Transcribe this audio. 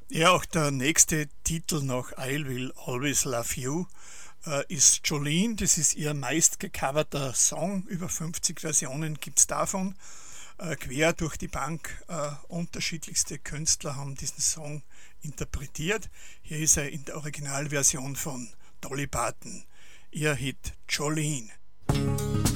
Ja, auch der nächste Titel nach I Will Always Love You ist Jolene. Das ist ihr meist gecoverter Song. Über 50 Versionen gibt es davon. Quer durch die Bank unterschiedlichste Künstler haben diesen Song interpretiert. Hier ist er in der Originalversion von Dolly Parton. Ihr Hit Jolene.